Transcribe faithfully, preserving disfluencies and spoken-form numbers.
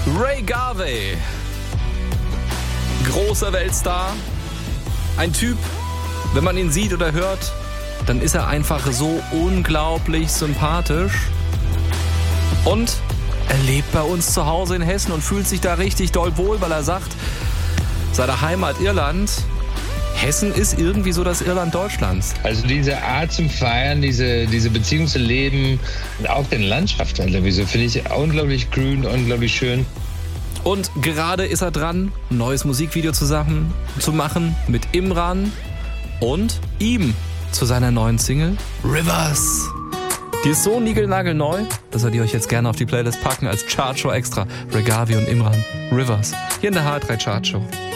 Ray Garvey. Großer Weltstar. Ein Typ, wenn man ihn sieht oder hört, dann ist er einfach so unglaublich sympathisch. Und er lebt bei uns zu Hause in Hessen und fühlt sich da richtig doll wohl, weil er sagt, seine Heimat Irland, Hessen ist irgendwie so das Irland Deutschlands. Also diese Art zum Feiern, diese, diese Beziehung zu leben und auch den Landschaft, also wieso finde ich unglaublich grün, unglaublich schön. Und gerade ist er dran, ein neues Musikvideo zusammen zu machen mit Imran und ihm zu seiner neuen Single Rivers. Die ist so niegelnagelneu, dass wir die euch jetzt gerne auf die Playlist packen als Chartshow extra. Ray Garvey und Imran, Rivers. Hier in der H drei Chartshow.